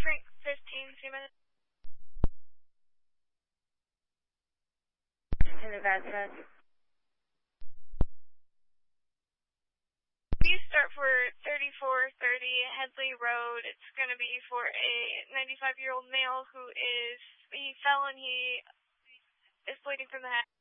Frank 15, 2 minutes. In the Vasquez. You start for 3430 Headley Road. It's going to be for a 95-year-old male who he fell and he is bleeding from the head.